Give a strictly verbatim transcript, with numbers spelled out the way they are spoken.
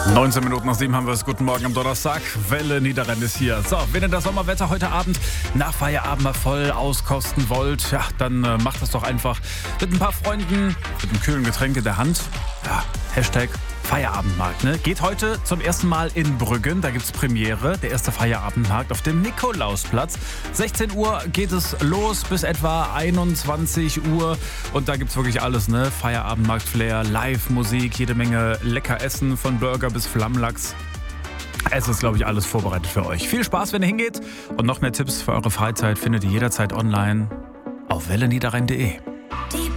neunzehn Minuten nach sieben haben wir es. Guten Morgen am Donnerstag. Welle Niederrhein ist hier. So, wenn ihr das Sommerwetter heute Abend nach Feierabend mal voll auskosten wollt, ja, dann äh, macht das doch einfach mit ein paar Freunden, mit einem kühlen Getränk in der Hand. Ja, Hashtag Feierabendmarkt, ne? Geht heute zum ersten Mal in Brüggen. Da gibt's Premiere, der erste Feierabendmarkt auf dem Nikolausplatz. sechzehn Uhr geht es los bis etwa einundzwanzig Uhr. Und da gibt's wirklich alles, ne? Feierabendmarkt-Flair, Live-Musik, jede Menge lecker Essen von Burger bis Flammlachs. Es ist, glaube ich, alles vorbereitet für euch. Viel Spaß, wenn ihr hingeht. Und noch mehr Tipps für eure Freizeit findet ihr jederzeit online auf welle niederrhein punkt de.